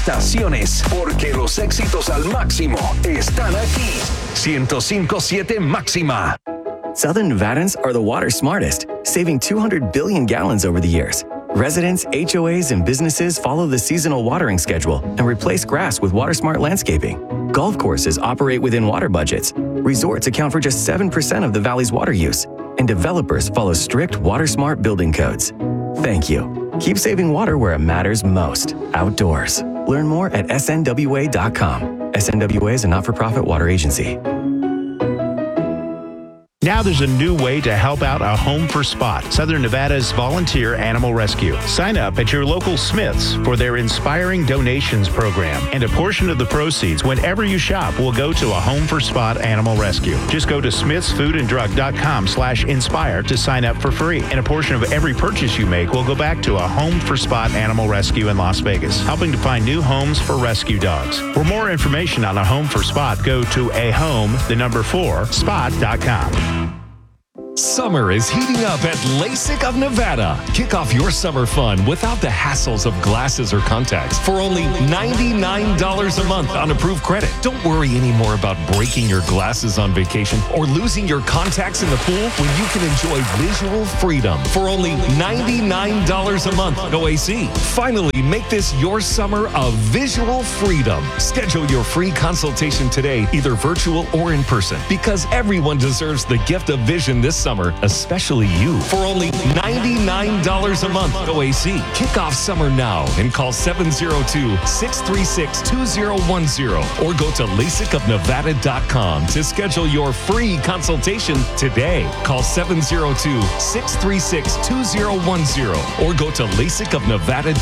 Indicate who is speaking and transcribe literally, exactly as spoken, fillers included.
Speaker 1: estaciones, porque los éxitos al máximo están aquí. ciento cinco punto siete Máxima.
Speaker 2: Southern Nevadans are the water smartest, saving two hundred billion gallons over the years. Residents, H O As, and businesses follow the seasonal watering schedule and replace grass with WaterSmart landscaping. Golf courses operate within water budgets. Resorts account for just seven percent of the valley's water use. And developers follow strict WaterSmart building codes. Thank you. Keep saving water where it matters most, outdoors. Learn more at S N W A dot com. S N W A is a not-for-profit water agency.
Speaker 3: Now there's a new way to help out a Home for Spot, Southern Nevada's volunteer animal rescue. Sign up at your local Smith's for their Inspiring Donations program, and a portion of the proceeds whenever you shop will go to a Home for Spot animal rescue. Just go to smiths food and drug dot com slash inspire to sign up for free, and a portion of every purchase you make will go back to a Home for Spot animal rescue in Las Vegas, helping to find new homes for rescue dogs. For more information on a Home for Spot, go to a home, the number four, spot dot com.
Speaker 4: Summer is heating up at LASIK of Nevada. Kick off your summer fun without the hassles of glasses or contacts for only ninety-nine dollars a month on approved credit. Don't worry anymore about breaking your glasses on vacation or losing your contacts in the pool when you can enjoy visual freedom for only ninety-nine dollars a month, no A C. Finally, make this your summer of visual freedom. Schedule your free consultation today, either virtual or in person, because everyone deserves the gift of vision this summer. Summer, especially you, for only ninety-nine dollars a month, no A C. Kick off summer now and call seven oh two, six three six, two oh one oh or go to LASIK of Nevada dot com to schedule your free consultation today. Call seven oh two, six three six, two oh one oh or go to LASIK of Nevada dot com.